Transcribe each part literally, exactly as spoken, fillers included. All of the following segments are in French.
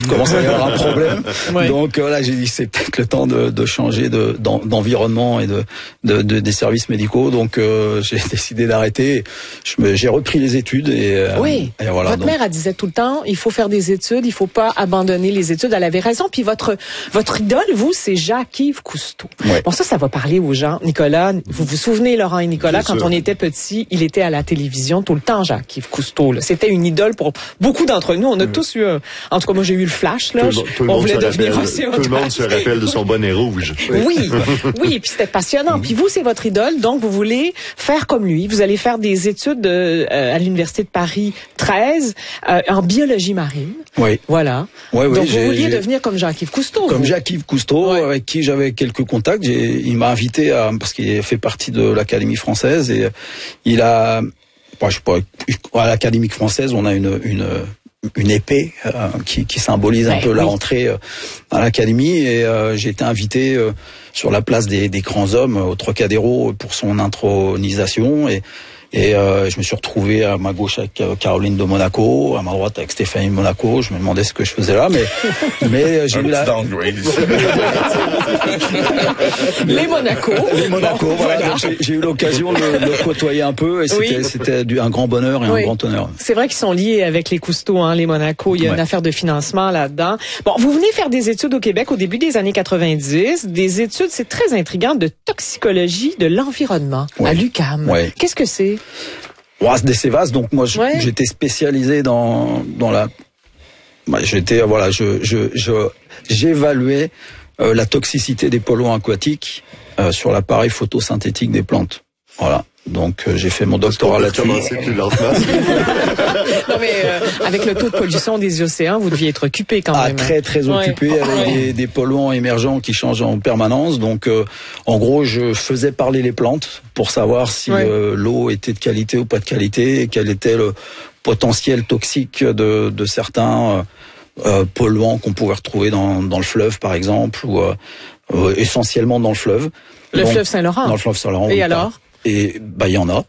commence à y avoir un problème. Ouais. Donc euh, là, j'ai dit c'est peut-être le temps de, de changer de, d'en, d'environnement et de, de, de des services médicaux. Donc euh, j'ai décidé d'arrêter. Je me, j'ai repris les études et, euh, oui. et voilà. Votre donc. mère, elle disait tout le temps, il faut faire des études, il faut pas abandonner les études. Elle avait raison. Puis votre votre idole, vous, c'est Jacques-Yves Cousteau. Ouais. Bon, ça, ça va parler aux gens. Nicolas, vous vous souvenez, Laurent et Nicolas, Bien quand sûr. on était petits, il était à la télévision tout le temps, Jacques-Yves Cousteau. Là. C'était une idole pour beaucoup d'entre nous. On a mmh. tous eu, un... en tout cas, moi, j'ai eu le flash. Là. Tout, tout le on monde voulait se devenir rappelle, aussi tout le monde se rappelle de son bonnet rouge. Oui, oui, puis c'était passionnant. Puis vous, c'est votre idole, donc vous voulez faire comme lui. Vous allez faire des études de, euh, à l'Université de Paris treize euh, en biologie marine. Oui. Voilà. Ouais, oui, donc j'ai, vous vouliez j'ai... devenir comme Jacques-Yves Cousteau. Comme vous. Jacques-Yves Cousteau, Ouais. avec qui j'avais quelques contacts. J'ai, il m'a invité à, parce qu'il fait partie de l'Académie française et il a, bon, je sais pas, à l'Académie française, on a une, une, une épée euh, qui, qui symbolise un ouais, peu oui. la rentrée euh, à l'Académie et euh, j'ai été invité euh, sur la place des, des grands hommes au Trocadéro pour son intronisation et Et euh, je me suis retrouvé à ma gauche avec Caroline de Monaco, à ma droite avec Stéphanie de Monaco. Je me demandais ce que je faisais là, mais mais j'ai un eu la les Monaco. Les Monaco. Bon, voilà. voilà. J'ai, j'ai eu l'occasion de le côtoyer un peu et c'était oui. c'était du, un grand bonheur et oui. un grand honneur. C'est vrai qu'ils sont liés avec les Cousteau, hein, les Monaco. Il y a ouais. une affaire de financement là-dedans. Bon, vous venez faire des études au Québec au début des années quatre-vingt-dix. Des études, c'est très intriguant, de toxicologie de l'environnement ouais. à l'U Q A M. Ouais. Qu'est-ce que c'est? Ouais, c'est assez vaste. Donc moi, ouais. j'étais spécialisé dans dans la. Bah, j'étais voilà, je je je j'évaluais euh, la toxicité des polluants aquatiques euh, sur l'appareil photosynthétique des plantes. Voilà. Donc euh, j'ai fait mon doctorat là-dessus. Plus lentement. Non mais euh, avec le taux de pollution des océans, vous deviez être occupé quand ah, même. Très très occupé ouais. avec ouais. des, des polluants émergents qui changent en permanence. Donc euh, en gros, je faisais parler les plantes pour savoir si ouais. euh, l'eau était de qualité ou pas de qualité, et quel était le potentiel toxique de, de certains euh, euh, polluants qu'on pouvait retrouver dans, dans le fleuve par exemple, ou euh, euh, essentiellement dans le fleuve. Le Donc, fleuve Saint-Laurent. Dans le fleuve Saint-Laurent. Et oui, alors? Et bah il y en a.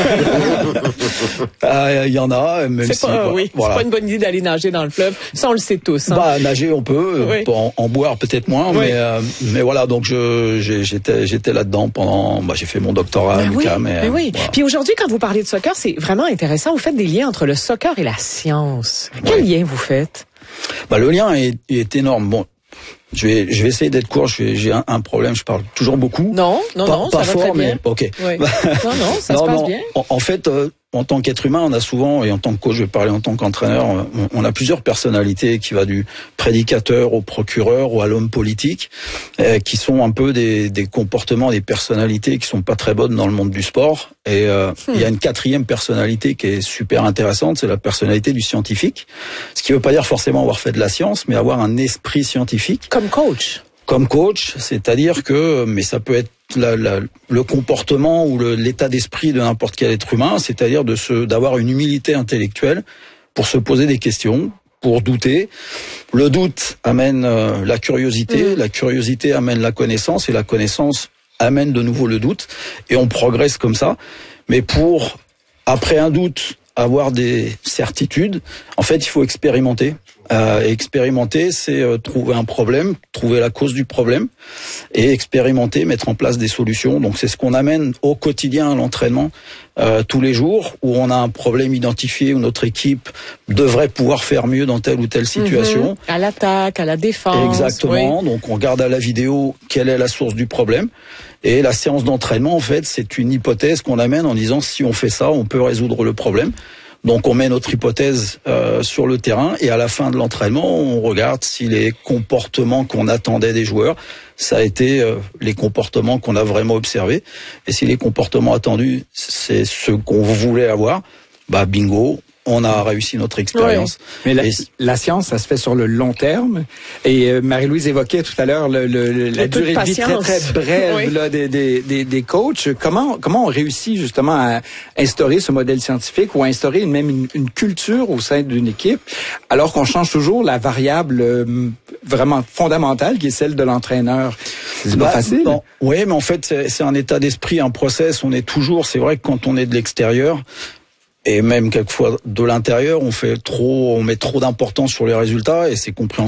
Il euh, y en a, même c'est si pas, bah, oui, voilà. c'est pas une bonne idée d'aller nager dans le fleuve. Ça on le sait tous. Hein. Bah nager on peut, oui. en, en boire peut-être moins, oui. mais euh, mais voilà donc je j'ai, j'étais j'étais là-dedans pendant, bah j'ai fait mon doctorat à l'U Q A M. Oui, mais, mais oui. Voilà. Puis aujourd'hui quand vous parlez de soccer, c'est vraiment intéressant. Vous faites des liens entre le soccer et la science. Quel oui. lien vous faites? Bah le lien est, est énorme. Bon. Je vais, je vais essayer d'être court. Je vais, j'ai un, un problème. Je parle toujours beaucoup. Non, non, pas, non, pas ça fort, va très mais bien. ok. Oui. Non, non, ça non, se passe non, bien. En, en fait, euh, en tant qu'être humain, on a souvent, et en tant que coach, je vais parler en tant qu'entraîneur, on, on a plusieurs personnalités qui va du prédicateur au procureur ou à l'homme politique, euh, qui sont un peu des, des comportements, des personnalités qui sont pas très bonnes dans le monde du sport. Et euh, hmm. il y a une quatrième personnalité qui est super intéressante, c'est la personnalité du scientifique. Ce qui veut pas dire forcément avoir fait de la science, mais avoir un esprit scientifique. Comme coach. Comme coach, c'est-à-dire que, mais ça peut être la, la, le comportement ou le, l'état d'esprit de n'importe quel être humain, c'est-à-dire de se, d'avoir une humilité intellectuelle pour se poser des questions, pour douter. Le doute amène euh, la curiosité, mmh. la curiosité amène la connaissance et la connaissance amène de nouveau le doute et on progresse comme ça. Mais pour, après un doute, avoir des certitudes, en fait, il faut expérimenter. Euh, expérimenter, c'est euh, trouver un problème, trouver la cause du problème et expérimenter, mettre en place des solutions. Donc c'est ce qu'on amène au quotidien à l'entraînement euh, tous les jours où on a un problème identifié où notre équipe devrait pouvoir faire mieux dans telle ou telle situation. Mmh. À l'attaque, à la défense. Exactement. Oui. Donc on regarde à la vidéo quelle est la source du problème. Et la séance d'entraînement, en fait, c'est une hypothèse qu'on amène en disant si on fait ça, on peut résoudre le problème. Donc on met notre hypothèse euh, sur le terrain et à la fin de l'entraînement, on regarde si les comportements qu'on attendait des joueurs, ça a été euh, les comportements qu'on a vraiment observés. Et si les comportements attendus, c'est ceux qu'on voulait avoir, bah bingo, on a réussi notre expérience. Oui. Mais la, la science, ça se fait sur le long terme. Et euh, Marie-Louise évoquait tout à l'heure le, le, la durée de vie très très brève oui. là, des, des, des, des coachs. Comment comment on réussit justement à instaurer ce modèle scientifique ou à instaurer une, même une, une culture au sein d'une équipe, alors qu'on change toujours la variable euh, vraiment fondamentale qui est celle de l'entraîneur. C'est bah, pas facile. Non. Oui, mais en fait c'est, c'est un état d'esprit, un process. On est toujours. C'est vrai que quand on est de l'extérieur. Et même quelquefois de l'intérieur, on fait trop, on met trop d'importance sur les résultats et c'est compréhensible.